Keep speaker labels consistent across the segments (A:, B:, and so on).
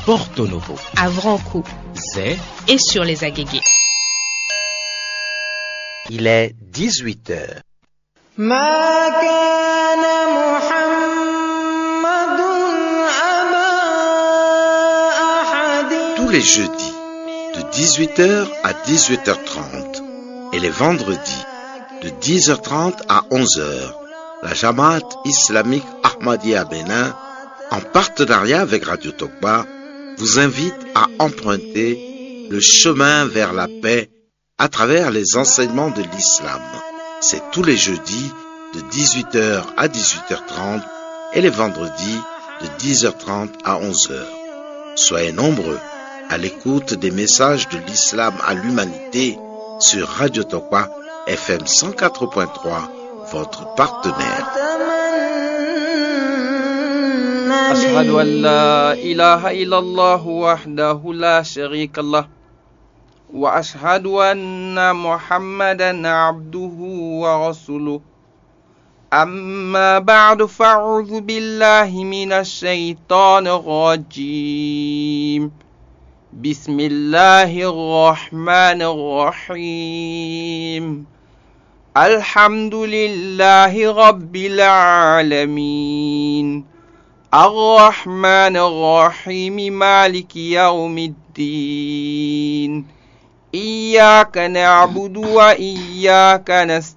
A: Porto Novo,
B: à Vranco,
A: Zé
B: et sur les Agégués.
C: Il est 18h. Tous les jeudis, de 18h à 18h30, et les vendredis, de 10h30 à 11h, la Jamaat islamique Ahmadiyya Bénin, en partenariat avec Radio Tokba, vous invite à emprunter le chemin vers la paix à travers les enseignements de l'islam. C'est tous les jeudis de 18h à 18h30 et les vendredis de 10h30 à 11h. Soyez nombreux à l'écoute des messages de l'islam à l'humanité sur Radio Tokba FM 104.3, votre partenaire.
D: أشهد أن لا إله إلا الله وحده لا شريك له وأشهد أن محمدا عبده ورسوله أما بعد فأعوذ بالله من الشيطان الرجيم بسم الله الرحمن الرحيم الحمد لله رب العالمين الرحمن الرحيم مالك يوم الدين إياك نعبد وإياك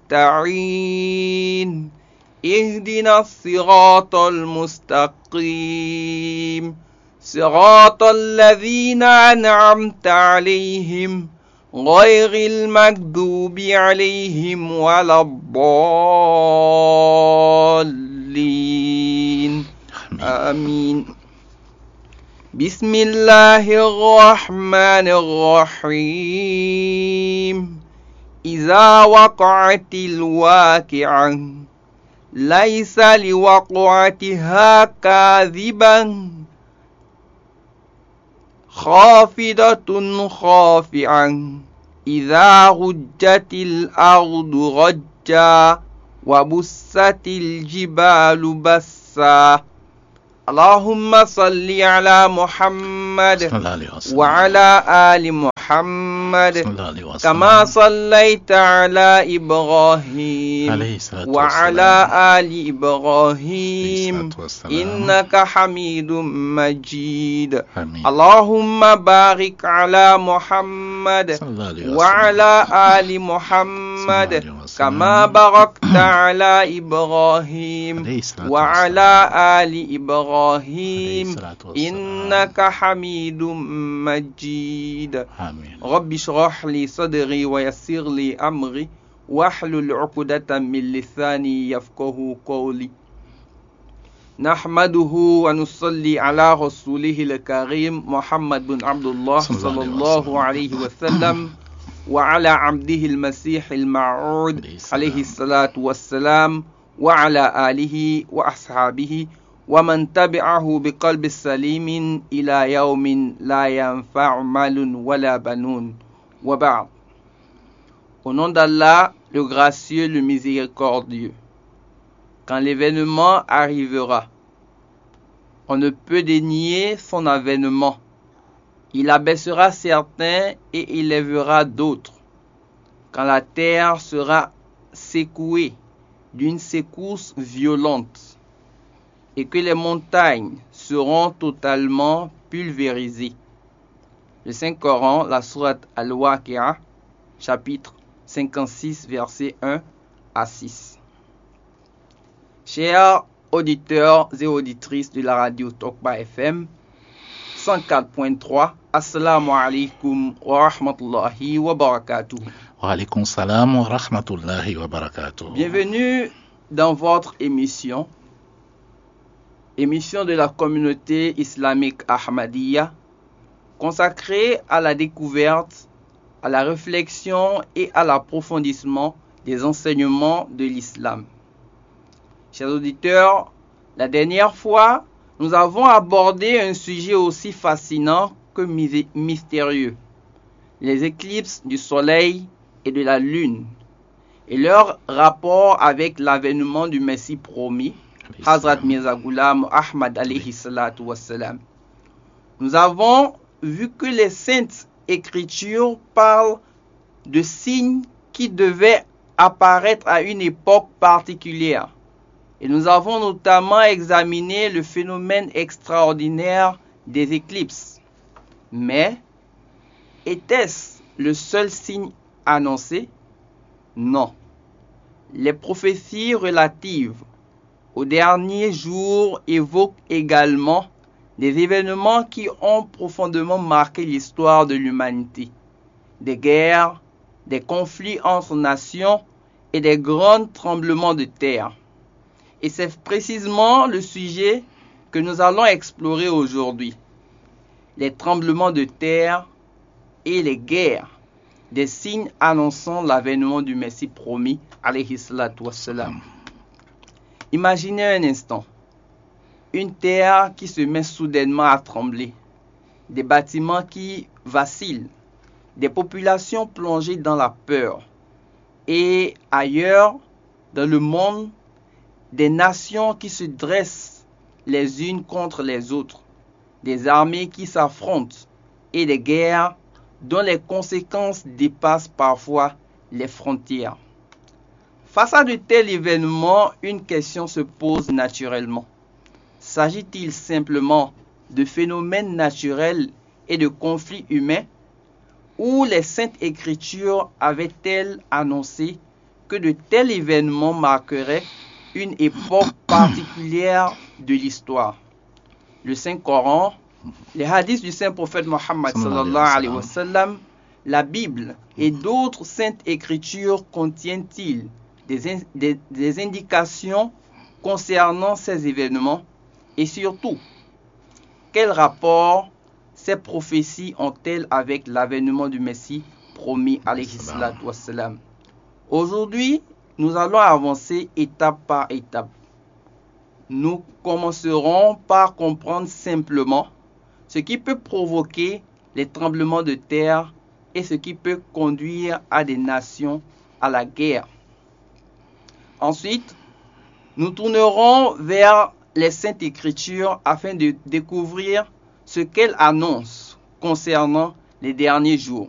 D: نستعين اهدنا الصراط المستقيم صراط الذين أنعمت عليهم غير المغضوب عليهم ولا الضالين آمين بسم الله الرحمن الرحيم إذا وقعت الواقعة ليس لوقعتها كاذبا خافضة خافعة إذا رجت الأرض رجا وبست الجبال بسا اللهم صل على محمد وعلى آل محمد كما صليت على إبراهيم وعلى آل إبراهيم إنك حميد مجيد اللهم بارك على محمد وعلى آل محمد كما باركت على إبراهيم وعلى آل إبراهيم إنك حميد مجيد رب اشرح لي صدري ويسر لي أمري واحلل عقدة من لساني يفقه قولي نحمده ونصلي على رسوله الكريم محمد بن عبد الله صلى الله عليه وسلم وعلى عبده المسيح الموعود عليه الصلاة والسلام وعلى آله وأصحابه ومن تبعه بقلب سليم إلى يوم لا ينفع مال ولا بنون وبعد. Au nom d'Allah, le gracieux, le miséricordieux, quand l'événement arrivera, on ne peut dénier son avènement. Il abaissera certains et élèvera d'autres. Quand la terre sera secouée d'une secousse violente et que les montagnes seront totalement pulvérisées. Le Saint-Coran, la sourate Al-Waqi'a, chapitre 56, versets 1 à 6. Chers auditeurs et auditrices de la radio Tokba FM 104.3, Assalamu alaikum wa rahmatullahi wa barakatuh.
E: Wa alaikum salam wa rahmatullahi wa barakatuh.
D: Bienvenue dans votre émission de la communauté islamique Ahmadiyya, consacrée à la découverte, à la réflexion et à l'approfondissement des enseignements de l'islam. Chers auditeurs, la dernière fois, nous avons abordé un sujet aussi fascinant que mystérieux, les éclipses du soleil et de la lune, et leur rapport avec l'avènement du Messie promis, Hazrat Mirza Ghulam Ahmad alayhi salatu wassalam. Nous avons vu que les Saintes Écritures parlent de signes qui devaient apparaître à une époque particulière. Et nous avons notamment examiné le phénomène extraordinaire des éclipses. Mais était-ce le seul signe annoncé? Non. Les prophéties relatives aux derniers jours évoquent également des événements qui ont profondément marqué l'histoire de l'humanité. Des guerres, des conflits entre nations et des grands tremblements de terre. Et c'est précisément le sujet que nous allons explorer aujourd'hui. Les tremblements de terre et les guerres, des signes annonçant l'avènement du Messie promis, alayhi salatu wassalam. Imaginez un instant, une terre qui se met soudainement à trembler, des bâtiments qui vacillent, des populations plongées dans la peur, et ailleurs, dans le monde, des nations qui se dressent les unes contre les autres, des armées qui s'affrontent et des guerres dont les conséquences dépassent parfois les frontières. Face à de tels événements, une question se pose naturellement. S'agit-il simplement de phénomènes naturels et de conflits humains, ou les Saintes Écritures avaient-elles annoncé que de tels événements marqueraient une époque particulière de l'histoire? Le Saint-Coran, les hadiths du Saint-Prophète Mohammed sallallahu alayhi wa sallam, la Bible et d'autres Saintes Écritures contiennent-ils des indications concernant ces événements? Et surtout, quel rapport ces prophéties ont-elles avec l'avènement du Messie promis alayhi salatu wassalam? Aujourd'hui, nous allons avancer étape par étape. Nous commencerons par comprendre simplement ce qui peut provoquer les tremblements de terre et ce qui peut conduire à des nations à la guerre. Ensuite, nous tournerons vers les Saintes Écritures afin de découvrir ce qu'elles annoncent concernant les derniers jours.